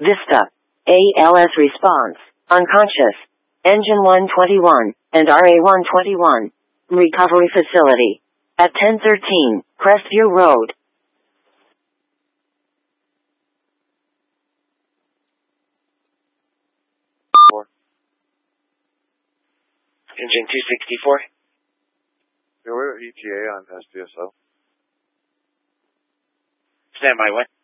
Vista. ALS response. Unconscious. Engine 121 and RA-121. Recovery facility. At 1013, Crestview Road. Engine 264. Yeah, we're ETA on SDSO. Stand by, what?